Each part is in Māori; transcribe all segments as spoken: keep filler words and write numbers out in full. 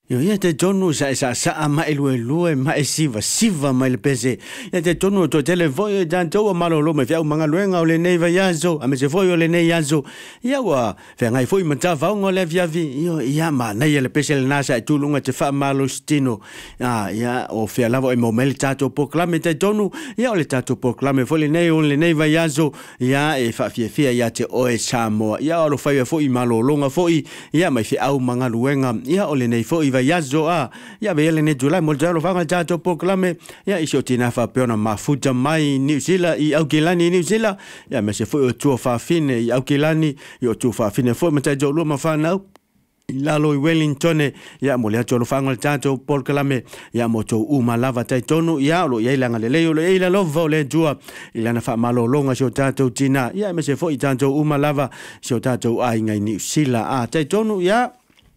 Yo ia te tonu sa sa sa ma elu elu ma siva siva ma le pese ia te tonu to tele voi dan to ma lo me fia manga luenga o le nei va yazo a me se foi o le nei yazo ia wa fe ngai foi mata va ngo le via vi io ia ma nei le pese le nasa tu lunga te fa malo stino ah ia o fe lavo e momel tato proclame te tonu ia o le tato proclame foi le nei o le nei va yazo ia e fa fia fia ia te o e samo ia o lo fai foi malo longa foi ia mai fe au manga luenga ia o le nei foi va yazo a ia vele ne July mo jalo fanga tato proclame ia iso tina fa peona mafuta mai New Zealand i Auckland New Zealand ia me se foi o tu fa fine i Auckland i o tu fa fine foi mata jo lo ma fa na Lalo i Wellington ia mo le ato lo fanga tato proclame ia mo to uma lava tai tonu ia lo ia langa le leo le ila lo vole jua ila na fa malo longa so tato tina ia me se foi tato uma lava so tato ai ngai New Zealand a tai tonu ia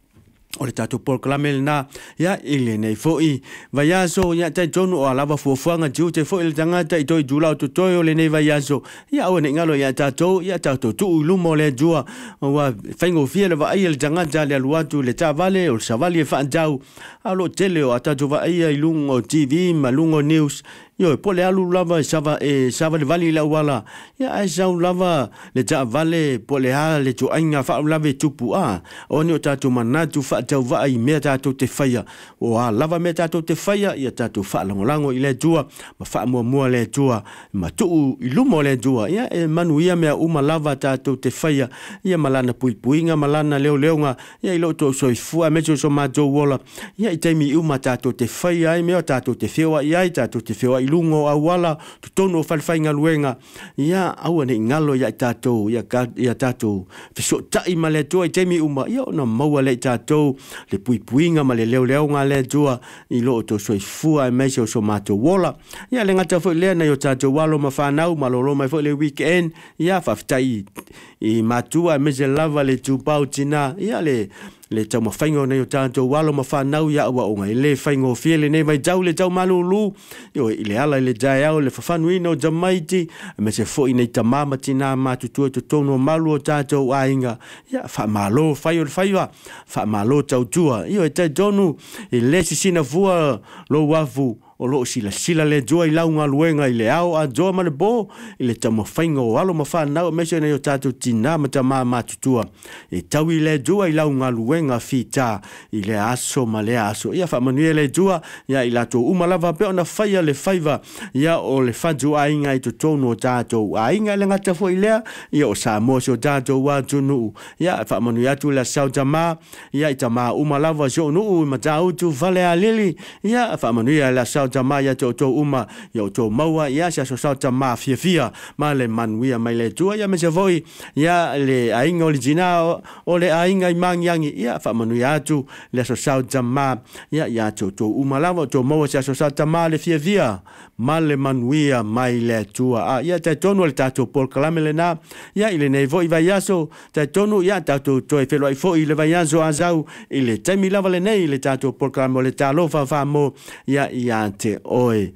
o le tato proclame na ia ile nei foi vai aso ia tai tonu o lava fuafuanga tiu te foi le tangata i toi jula o toi o le nei vai aso ia o ne ngalo ia tato ia tato tu lumo le jua wa faingo fia le vai le tangata le aluatu le tavale o savali e fa jau alo tele o tato vai i lungo T V malungo news Yo po le alu lava sava e sava le vali la wala ya ai sa lava le ta vale po le ha le tu ainga fa lava tupu a oni o tatu manatu fa tau vai me tatu te faia o a lava me tatu te faia ia tatu fa lango lango i le tua ma fa mo mo le tua ma tu i lumo le tua ya e manu ia me uma lava tatu te faia ia malana pui puinga malana leo leonga ia i lo to so fu a me so ma jo wola ia i taimi uma tatu te faia ai me tatu te fewa ia i tatu te fewa lungo awala tu tono falfainga luenga ia au ne ngalo ia tato ia ia tato fiso tai male to i temi uma ia na maua le tato le pui puinga male leo leo nga le tua i lo to soi fua me so so mato wola ia le ngata fo le na yo tato walo mafana ma lo lo mai fo le weekend ia fa ftai i matua me se lava le tu pautina ia le le tau mafaingo nei o tātou walo mawhanau ia awa o ngai le whaingo fiele nei vai jau le tau malulu yo i le ala i le jai au le whawhanu ino jamaiti me se fo i nei tamama tina matutua tu tono malu o tātou ainga ia wha malo whai o le whaiwa wha malo tau tua iyo e tai tonu i le sisina fua lo wafu o lo sila sila le joa i launga luenga i le ao a joa ma le bo i le tamo whainga o alo ma whanau me se nei o tātou tina ma ta maa matutua i tau i le joa i launga luenga fita i le aso ma le aso ia whamanuia le joa ia i lato umalava pe ona whaia le whaiva ia o le whadzu ainga i to tono o tātou ainga le ngata fo i lea ia o Samoa se o tātou wa tunu ia whamanuia tu la sau tama ia i tama umalava se o nuu i ma tautu vale a lili ia whamanuia la sau tama ia to to uma ia to maua ia sa so sa tama fia fia ma le manuia mai le tua ia me se voi ia le ainga original o le ainga i mangiangi ia fa manuia tu le so sa tama ia ia to to uma lava to maua sa so sa tama le fia fia ma le manuia mai le tua a ia te tonu le tato por kalamele na ia ile nei voi vai aso te tonu ia tato to e felo ai foi le vai aso azau ile temi lava le nei le tato por kalamele talo fa fa mo ia ia te oi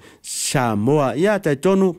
Samoa ia te tonu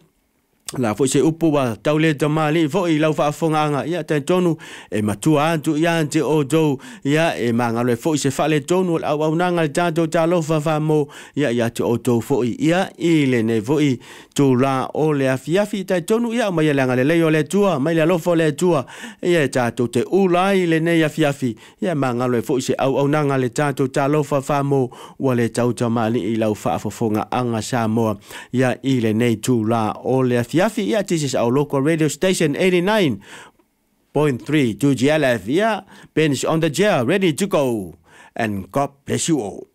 la foi se upu wa taule te mali foi lau fa fonga ia te tonu e matua atu ia te o do ia e manga le foi se fa le tonu au au nanga tanto talo fa fa mo ia ia te o do foi ia ile ne foi tu la o le afiafi te tonu ia mai langa le leo le tua mai le lofo le tua ia tato te ula ile ne afiafi ia manga le foi se au au nanga le tanto talo fa fa mo wa le tau tamali i lau fa fonga anga Samoa ia ile ne tu la o le afiafi Yeah, this is our local radio station eighty-nine point three two G L F. Yeah, Ben is on the chair, ready to go. And God bless you all.